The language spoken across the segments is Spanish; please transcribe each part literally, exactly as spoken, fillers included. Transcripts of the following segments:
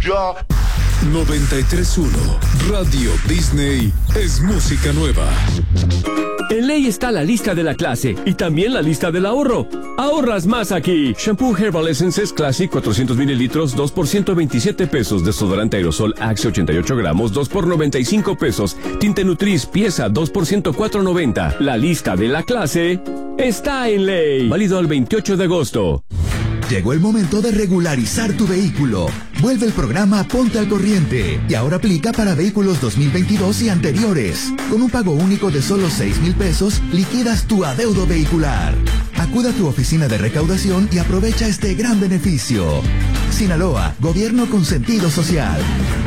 ya. noventa y tres punto uno Radio Disney es música nueva. En Ley está la lista de la clase y también la lista del ahorro. Ahorras más aquí. Shampoo Herbal Essences Classic cuatrocientos mililitros, dos por ciento veintisiete pesos. Desodorante aerosol Axe ochenta y ocho gramos, dos por noventa y cinco pesos. Tinte Nutris pieza dos por ciento cuatro noventa. La lista de la clase está en Ley. Válido al veintiocho de agosto. Llegó el momento de regularizar tu vehículo. Vuelve el programa Ponte al Corriente y ahora aplica para vehículos dos mil veintidós y anteriores. Con un pago único de solo seis mil pesos, liquidas tu adeudo vehicular. Acuda a tu oficina de recaudación y aprovecha este gran beneficio. Sinaloa, gobierno con sentido social.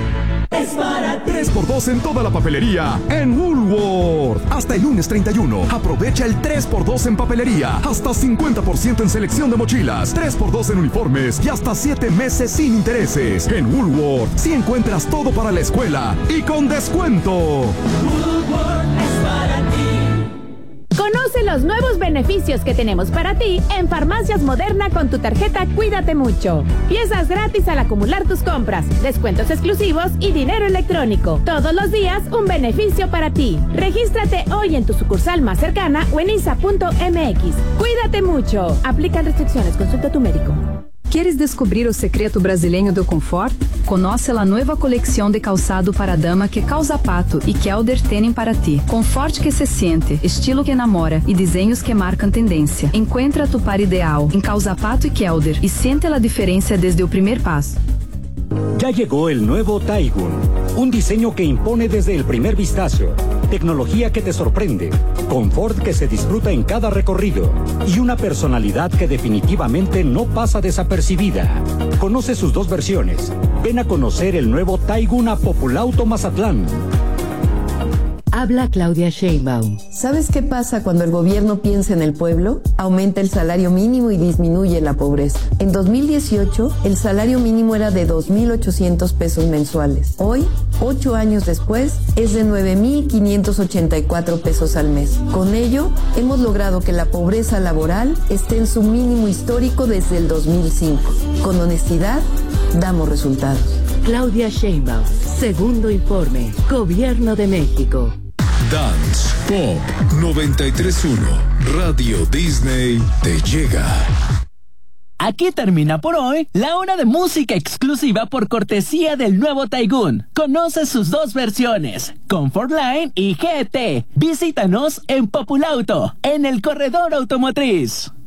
Es para ti. tres por dos en toda la papelería en Woolworth. Hasta el lunes treinta y uno. Aprovecha el tres por dos en papelería. Hasta cincuenta por ciento en selección de mochilas. tres por dos en uniformes y hasta siete meses sin intereses. En Woolworth, si encuentras todo para la escuela y con descuento. Woolworth es para ti. Conoce los nuevos beneficios que tenemos para ti en Farmacias Moderna con tu tarjeta Cuídate Mucho. Piezas gratis al acumular tus compras, descuentos exclusivos y dinero electrónico. Todos los días un beneficio para ti. Regístrate hoy en tu sucursal más cercana o en I S A punto M X. Cuídate mucho. Aplican restricciones. Consulta a tu médico. Queres descobrir o secreto brasileiro do conforto? Conoce a nova coleção de calçado para dama que Calzapato e Kelder têm para ti. Conforto que se siente, estilo que enamora e desenhos que marcam tendência. Encuentra tu par ideal em Calzapato e Kelder e siente a diferença desde o primeiro passo. Ya llegó el nuevo Taigun, un diseño que impone desde el primer vistazo, tecnología que te sorprende, confort que se disfruta en cada recorrido y una personalidad que definitivamente no pasa desapercibida. Conoce sus dos versiones. Ven a conocer el nuevo Taigun a Populauto Mazatlán. Habla Claudia Sheinbaum. ¿Sabes qué pasa cuando el gobierno piensa en el pueblo? Aumenta el salario mínimo y disminuye la pobreza. En dos mil dieciocho, el salario mínimo era de dos mil ochocientos pesos mensuales. Hoy, ocho años después, es de nueve mil quinientos ochenta y cuatro pesos al mes. Con ello, hemos logrado que la pobreza laboral esté en su mínimo histórico desde el dos mil cinco. Con honestidad, damos resultados. Claudia Sheinbaum, segundo informe, Gobierno de México. Dance Pop noventa y tres punto uno Radio Disney te llega. Aquí termina por hoy la hora de música exclusiva por cortesía del nuevo Taigun. Conoce sus dos versiones, Comfort Line y G T. Visítanos en Populauto, en el corredor automotriz.